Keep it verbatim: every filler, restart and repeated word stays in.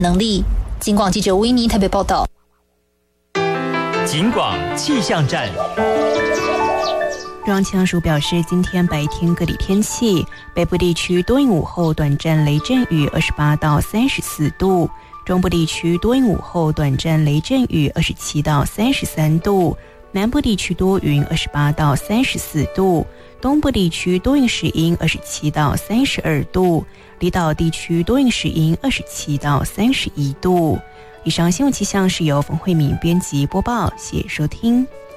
能力。警广记者维尼台北报道。 警广气象站。 中央气象署表示，今天白天各地天气，北部地区多云午后短暂雷阵雨，二十八到三十四度；中部地区多云午后短暂雷阵雨，二十七到三十三度；南部地区多云，二十八到三十四度；东部地区多云时阴，二十七到三十二度；离岛地区多云时阴，二十七到三十一度。以上新闻气象是由冯慧敏编辑播报，谢谢收听。